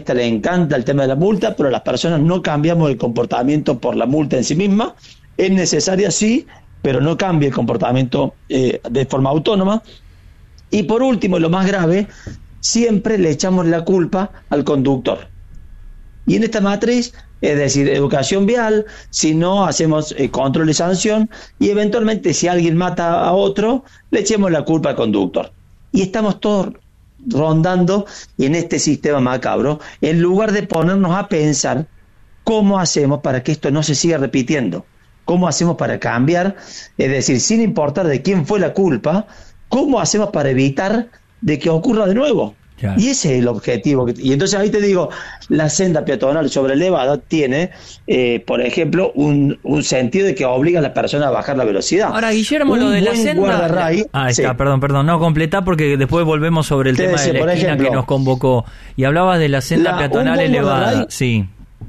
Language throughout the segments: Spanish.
le encanta el tema de la multa, pero las personas no cambiamos el comportamiento por la multa en sí misma. Es necesaria, sí, pero no cambia el comportamiento de forma autónoma. Y por último, lo más grave, siempre le echamos la culpa al conductor. Y en esta matriz, es decir, educación vial, si no hacemos control y sanción, y eventualmente si alguien mata a otro, le echemos la culpa al conductor. Y estamos todos rondando en este sistema macabro, en lugar de ponernos a pensar cómo hacemos para que esto no se siga repitiendo, cómo hacemos para cambiar, es decir, sin importar de quién fue la culpa, cómo hacemos para evitar de que ocurra de nuevo. Claro. Y ese es el objetivo. Y entonces ahí te digo, la senda peatonal sobrelevada tiene, por ejemplo, un sentido de que obliga a la persona a bajar la velocidad. Ahora, Guillermo, lo de la senda... está, perdón, no, completá porque después volvemos sobre el tema de la esquina que nos convocó. Y hablabas de la senda peatonal elevada. Sí.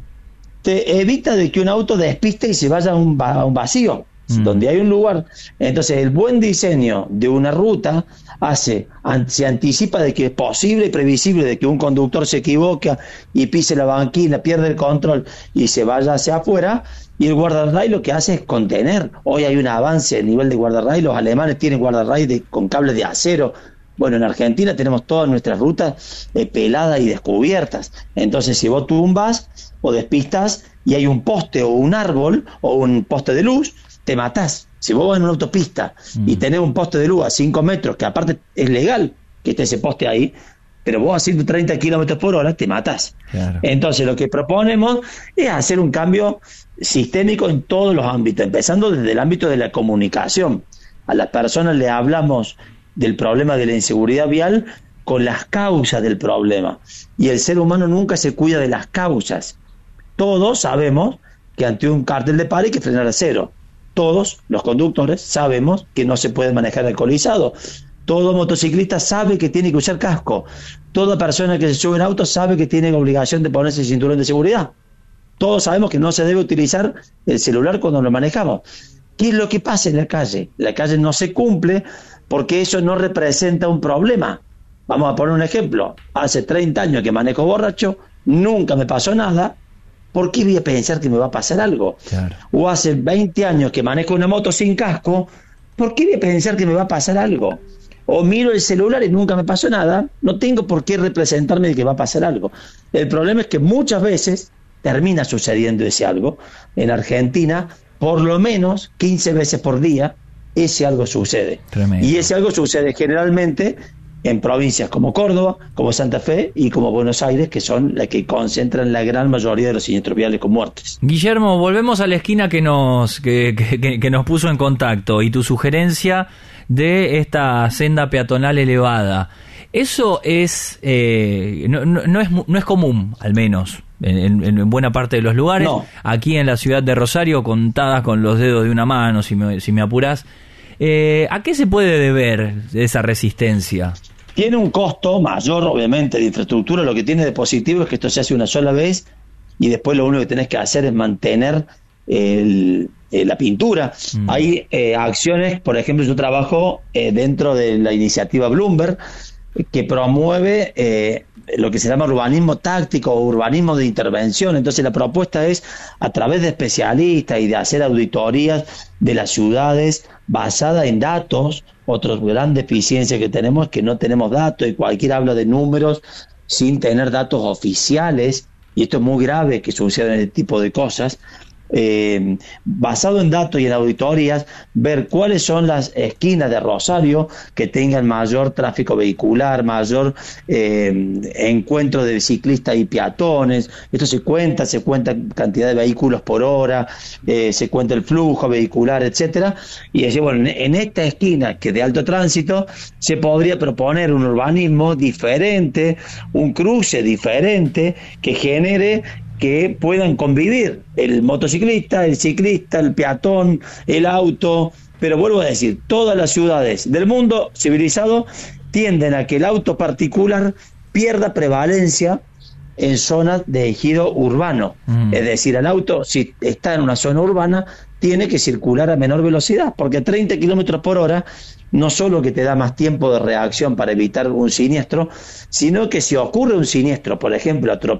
Te evita de que un auto despiste y se vaya a un vacío, donde hay un lugar. Entonces, el buen diseño de una ruta se anticipa de que es posible y previsible de que un conductor se equivoca y pise la banquina, pierde el control y se vaya hacia afuera, y el guardarray lo que hace es contener. Hoy hay un avance a nivel de guardarray, los alemanes tienen guardarray con cables de acero. Bueno, en Argentina tenemos todas nuestras rutas peladas y descubiertas. Entonces, si vos tumbas o despistas y hay un poste o un árbol o un poste de luz, te matás. Si vos vas en una autopista y tenés un poste de luz a 5 metros, que aparte es legal que esté ese poste ahí, pero vos a 130 kilómetros por hora te matás. Claro. Entonces lo que proponemos es hacer un cambio sistémico en todos los ámbitos, empezando desde el ámbito de la comunicación. A las personas le hablamos del problema de la inseguridad vial con las causas del problema. Y el ser humano nunca se cuida de las causas. Todos sabemos que ante un cártel de paro hay que frenar a cero. Todos los conductores sabemos que no se puede manejar alcoholizado. Todo motociclista sabe que tiene que usar casco. Toda persona que se sube en auto sabe que tiene obligación de ponerse el cinturón de seguridad. Todos sabemos que no se debe utilizar el celular cuando lo manejamos. ¿Qué es lo que pasa en la calle? La calle no se cumple porque eso no representa un problema. Vamos a poner un ejemplo. Hace 30 años que manejo borracho, nunca me pasó nada. ¿Por qué voy a pensar que me va a pasar algo? Claro. O hace 20 años que manejo una moto sin casco, ¿por qué voy a pensar que me va a pasar algo? O miro el celular y nunca me pasó nada, no tengo por qué representarme de que va a pasar algo. El problema es que muchas veces termina sucediendo ese algo. En Argentina, por lo menos 15 veces por día, ese algo sucede. Tremendo. Y ese algo sucede generalmente en provincias como Córdoba, como Santa Fe y como Buenos Aires, que son las que concentran la gran mayoría de los siniestros viales con muertes. Guillermo, volvemos a la esquina que nos puso en contacto y tu sugerencia de esta senda peatonal elevada. Eso es no es común, al menos en buena parte de los lugares. No. Aquí en la ciudad de Rosario, contadas con los dedos de una mano, si me apurás. ¿A qué se puede deber esa resistencia? Tiene un costo mayor, obviamente, de infraestructura. Lo que tiene de positivo es que esto se hace una sola vez y después lo único que tenés que hacer es mantener la pintura. Hay acciones, por ejemplo, yo trabajo dentro de la iniciativa Bloomberg, que promueve lo que se llama urbanismo táctico o urbanismo de intervención. Entonces la propuesta es, a través de especialistas y de hacer auditorías de las ciudades basada en datos. Otra gran deficiencia que tenemos es que no tenemos datos y cualquiera habla de números sin tener datos oficiales, y esto es muy grave que sucedan este tipo de cosas. Basado en datos y en auditorías, ver cuáles son las esquinas de Rosario que tengan mayor tráfico vehicular, mayor encuentro de ciclistas y peatones. Esto se cuenta cantidad de vehículos por hora, se cuenta el flujo vehicular, etcétera, y decir, bueno, en esta esquina que es de alto tránsito se podría proponer un urbanismo diferente, un cruce diferente que genere que puedan convivir el motociclista, el ciclista, el peatón, el auto. Pero vuelvo a decir, todas las ciudades del mundo civilizado tienden a que el auto particular pierda prevalencia en zonas de ejido urbano. Es decir, el auto, si está en una zona urbana, tiene que circular a menor velocidad, porque a 30 kilómetros por hora no solo que te da más tiempo de reacción para evitar un siniestro, sino que si ocurre un siniestro, por ejemplo,